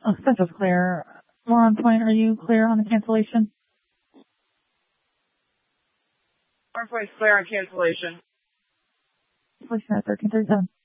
Central's clear. More on point, are you clear on the cancellation? Our point's clear on cancellation. Cancellation at 1337.